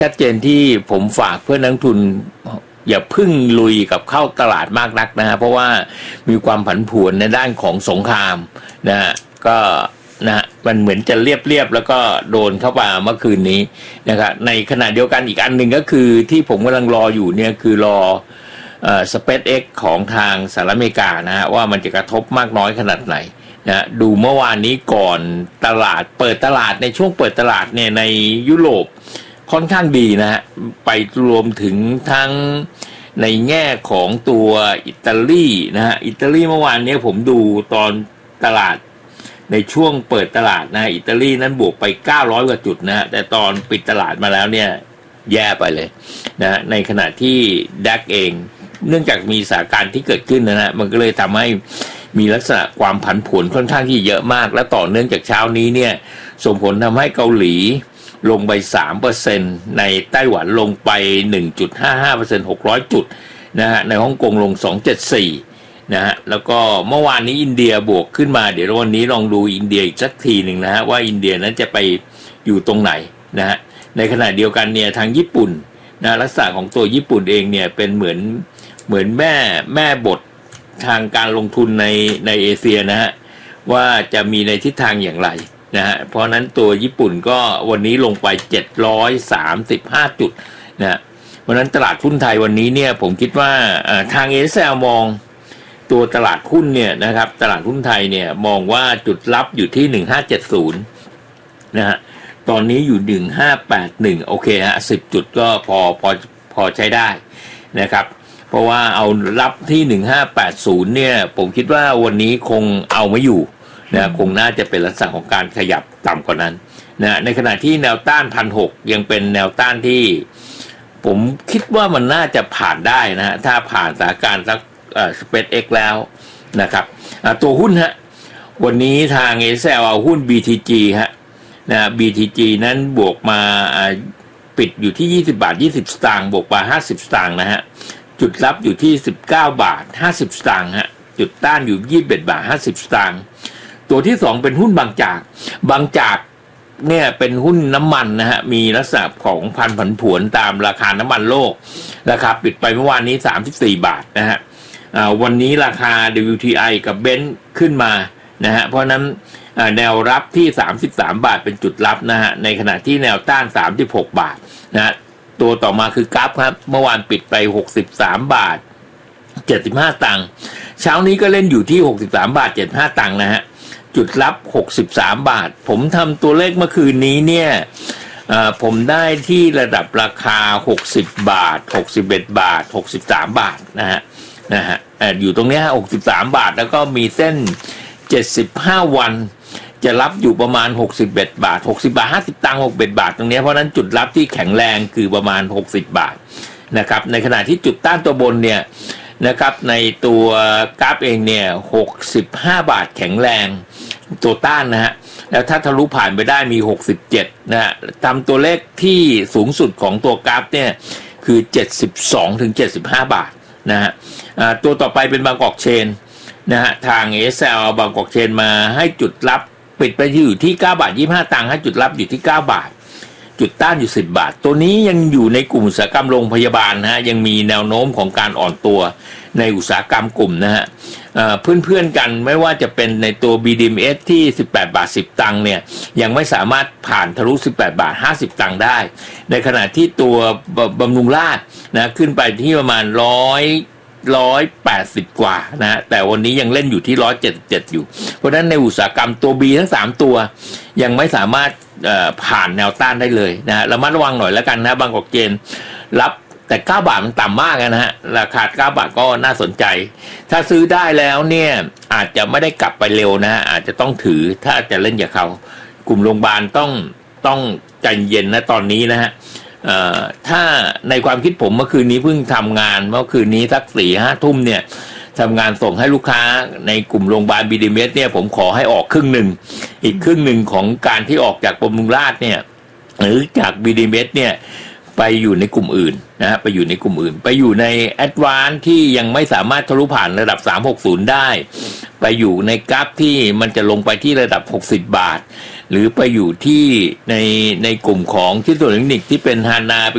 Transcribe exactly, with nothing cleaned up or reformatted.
ชัดเจนที่ผมฝากเพื่อนนักทุนอย่าพึ่งลุยกับเข้าตลาดมากนักนะฮะเพราะว่ามีความผันผวนในด้านของสงครามนะฮะก็นะมันเหมือนจะเรียบๆแล้วก็โดนเข้ามาเมื่อคืนนี้นะครับในขณะเดียวกันอีกอันหนึ่งก็คือที่ผมกำลังรออยู่เนี่ยคือรอเอ่อ SpaceX ของทางสหรัฐอเมริกานะฮะว่ามันจะกระทบมากน้อยขนาดไหนนะดูเมื่อวานนี้ก่อนตลาดเปิดตลาดในช่วงเปิดตลาดเนี่ยในยุโรปค่อนข้างดีนะฮะไปรวมถึงทั้งในแง่ของตัวอิตาลีนะฮะอิตาลีเมื่อวานนี้ผมดูตอนตลาดในช่วงเปิดตลาดนะอิตาลีนั้นบวกไปเก้าร้อยกว่าจุดนะฮะแต่ตอนปิดตลาดมาแล้วเนี่ยแย่ไปเลยนะในขณะที่ดัคเองเนื่องจากมีสถานการณ์ที่เกิดขึ้นนะฮะมันก็เลยทำให้มีลักษณะความผันผวนค่อนข้างที่เยอะมากและต่อเนื่องจากเช้านี้เนี่ยส่งผลทำให้เกาหลีลงไป สามเปอร์เซ็นต์ ในไต้หวันลงไป หนึ่งจุดห้าห้าเปอร์เซ็นต์ หกร้อยจุดนะฮะในฮ่องกงลงสองร้อยเจ็ดสิบสี่นะฮะแล้วก็เมื่อวานนี้อินเดียบวกขึ้นมาเดี๋ยววันนี้ลองดูอินเดียอีกสักทีหนึ่งนะฮะว่าอินเดียนั้นจะไปอยู่ตรงไหนนะฮะในขณะเดียวกันเนี่ยทางญี่ปุ่นนะลักษณะของตัวญี่ปุ่นเองเนี่ยเป็นเหมือนเหมือนแม่แม่บททางการลงทุนในในเอเชียนะฮะว่าจะมีในทิศทางอย่างไรนะฮะเพราะนั้นตัวญี่ปุ่นก็วันนี้ลงไปเจ็ดร้อยสามสิบห้าจุดนะเพราะนั้นตลาดหุ้นไทยวันนี้เนี่ยผมคิดว่าทาง เอ เอส แอล มองตัวตลาดหุ้นเนี่ยนะครับตลาดหุ้นไทยเนี่ยมองว่าจุดรับอยู่ที่หนึ่งพันห้าร้อยเจ็ดสิบนะฮะตอนนี้อยู่หนึ่งพันห้าร้อยแปดสิบเอ็ดโอเคฮะสิบจุดก็พอพอพอใช้ได้นะครับเพราะว่าเอารับที่หนึ่งพันห้าร้อยแปดสิบเนี่ยผมคิดว่าวันนี้คงเอาไม่อยู่นะคงน่าจะเป็นลักษณะของการขยับต่ำกว่านั้นนะในขณะที่แนวต้าน หนึ่งพันหกร้อย ยังเป็นแนวต้านที่ผมคิดว่ามันน่าจะผ่านได้นะฮะถ้าผ่านสถานการณ์สักเอ่อ SpaceX แล้วนะครับตัวหุ้นฮะวันนี้ทาง เอ เอส แอล เอาหุ้น บี ที จี ฮะนะ บี ที จี นั้นบวกมาปิดอยู่ที่ยี่สิบบาทยี่สิบสตางค์บวกมาห้าสิบสตางค์นะฮะจุดรับอยู่ที่สิบเก้าบาทห้าสิบสตางค์ฮะจุดต้านอยู่ยี่สิบเอ็ดบาทห้าสิบสตางค์ตัวที่สองเป็นหุ้นบางจากบางจากเนี่ยเป็นหุ้นน้ำมันนะฮะมีลักษณะของพันผันผวนตามราคาน้ำมันโลกราคาปิดไปเมื่อวานนี้สามสิบสี่บาทนะฮะวันนี้ราคา ดับเบิลยู ที ไอ กับเบนซ์ขึ้นมานะฮะเพราะนั้นแนวรับที่สามสิบสามบาทเป็นจุดรับนะฮะในขณะที่แนวต้านสามสิบหกบาทนะฮะตัวต่อมาคือกราฟครับเมื่อวานปิดไปหกสิบสามบาทเจ็ดสิบห้าตังค์เช้านี้ก็เล่นอยู่ที่หกสิบสามบาทเจ็ดสิบห้าตังค์นะฮะจุดรับหกสิบสามบาทผมทำตัวเลขเมื่อคืนนี้เนี่ยผมได้ที่ระดับราคาหกสิบบาทหกสิบเอ็ดบาทหกสิบสามบาทนะฮะนะฮะอยู่ตรงนี้หกสิบสามบาทแล้วก็มีเส้นเจ็ดสิบห้าวันจะรับอยู่ประมาณหกสิบเอ็ดบาทหกสิบบาทห้าสิบตังค์หกสิบเอ็ดบาทตรงนี้เพราะนั้นจุดรับที่แข็งแรงคือประมาณหกสิบบาทนะครับในขณะที่จุดต้านตัวบนเนี่ยนะครับในตัวกราฟเองเนี่ยหกสิบห้าบาทแข็งแรงตัวต้านนะฮะแล้วถ้าทะลุผ่านไปได้มีหกสิบเจ็ดนะฮะตามตัวเลขที่สูงสุดของตัวกราฟเนี่ยคือเจ็ดสิบสองถึงเจ็ดสิบห้าบาทนะฮะตัวต่อไปเป็นบางกอกเชนนะฮะทาง เอ เอส แอล เอาบางกอกเชนมาให้จุดรับปิดไปอยู่ที่เก้าบาทยี่สิบห้าตังค์ให้จุดรับอยู่ที่เก้าบาทจุดต้านอยู่สิบบาทตัวนี้ยังอยู่ในกลุ่มอุตสาหกรรมโรงพยาบาลนะฮะยังมีแนวโน้มของการอ่อนตัวในอุตสาหกรรมกลุ่มนะฮะเพื่อนๆกันไม่ว่าจะเป็นในตัว บี ดี เอ็ม เอส ที่สิบแปดบาทสิบตังค์เนี่ยยังไม่สามารถผ่านทะลุสิบแปดบาทห้าสิบตังค์ได้ในขณะที่ตัวบำรุงราษฎร์นะขึ้นไปที่ประมาณร้อยร้อยแปดสิบกว่านะแต่วันนี้ยังเล่นอยู่ที่ร้อยเจ็ดสิบเจ็ดอยู่เพราะฉะนั้นในอุตสาหกรรมตัว B ทั้งสามตัวยังไม่สามารถผ่านแนวต้านได้เลยนะระมัดระวังหน่อยแล้วกันนะบางกอกเจนรับแต่เก้าบาทมันต่ำมากนะฮะราคาเก้าบาทก็น่าสนใจถ้าซื้อได้แล้วเนี่ยอาจจะไม่ได้กลับไปเร็วนะอาจจะต้องถือถ้าจะเล่นกับเขากลุ่มโรงพยาบาลต้องต้องใจเย็นนะตอนนี้นะฮะถ้าในความคิดผมเมื่อคืนนี้เพิ่งทำงานเมื่อคืนนี้สักสี่ห้าทุ่มเนี่ยทำงานส่งให้ลูกค้าในกลุ่มโรงพยาบาล บี ดี เอ็ม เอส เนี่ยผมขอให้ออกครึ่งหนึ่งอีกครึ่งหนึ่งของการที่ออกจากบำรุงราษฎร์เนี่ยหรือจาก บี ดี เอ็ม เอส เนี่ยไปอยู่ในกลุ่มอื่นนะไปอยู่ในกลุ่มอื่นไปอยู่ใน Advance ที่ยังไม่สามารถทะลุผ่านระดับสามร้อยหกสิบได้ไปอยู่ในกราฟที่มันจะลงไปที่ระดับหกสิบบาทหรือไปอยู่ที่ในในกลุ่มของที่ส่วนเทคนิคที่เป็นฮานา